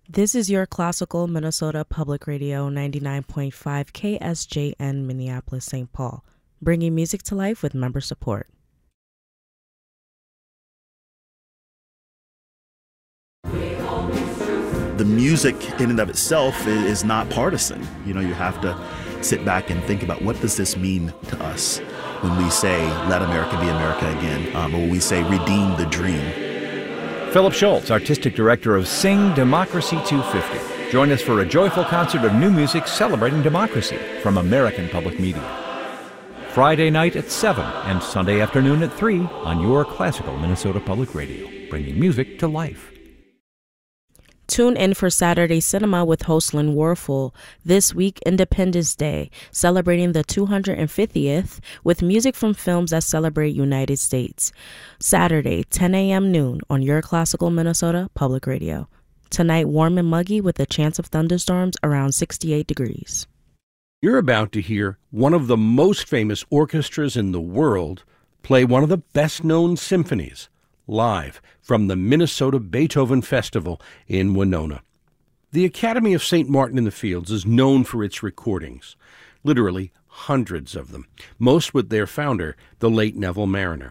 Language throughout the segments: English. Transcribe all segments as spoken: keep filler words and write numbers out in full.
This is your classical Minnesota Public Radio ninety-nine point five K S J N Minneapolis, Saint Paul, bringing music to life with member support. The music in and of itself is not partisan. You know, you have to sit back and think about, what does this mean to us when we say, let America be America again, um, or when we say, redeem the dream. Philip Schultz, Artistic Director of Sing Democracy two fifty. Join us for a joyful concert of new music celebrating democracy from American Public Media. Friday night at seven and Sunday afternoon at three on your classical Minnesota Public Radio, bringing music to life. Tune in for Saturday Cinema with host Lynn Warfel. This week, Independence Day, celebrating the two hundred fiftieth with music from films that celebrate United States. Saturday, ten a.m. noon on your classical Minnesota Public Radio. Tonight, warm and muggy with a chance of thunderstorms around sixty-eight degrees. You're about to hear one of the most famous orchestras in the world play one of the best-known symphonies live from the Minnesota Beethoven Festival in Winona. The Academy of Saint Martin in the Fields is known for its recordings, literally hundreds of them, most with their founder, the late Neville Marriner.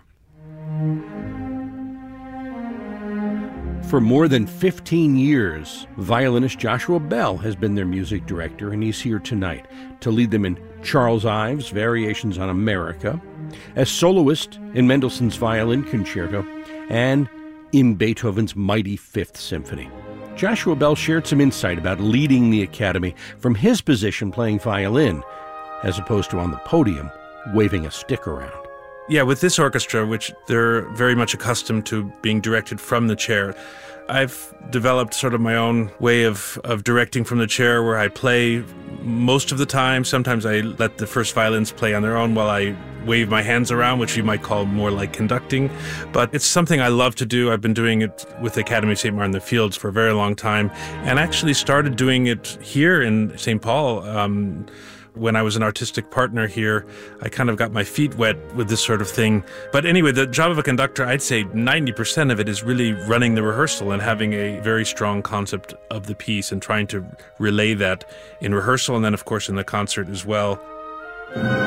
For more than fifteen years, violinist Joshua Bell has been their music director, and he's here tonight to lead them in Charles Ives' Variations on America, as soloist in Mendelssohn's Violin Concerto, and in Beethoven's mighty Fifth Symphony. Joshua Bell shared some insight about leading the Academy from his position playing violin, as opposed to on the podium, waving a stick around. Yeah, with this orchestra, which they're very much accustomed to being directed from the chair, I've developed sort of my own way of, of directing from the chair, where I play most of the time. Sometimes I let the first violins play on their own while I wave my hands around, which you might call more like conducting. But it's something I love to do. I've been doing it with the Academy of Saint Martin in the Fields for a very long time, and actually started doing it here in Saint Paul. Um, When I was an artistic partner here, I kind of got my feet wet with this sort of thing. But anyway, the job of a conductor, I'd say ninety percent of it is really running the rehearsal and having a very strong concept of the piece and trying to relay that in rehearsal and then, of course, in the concert as well.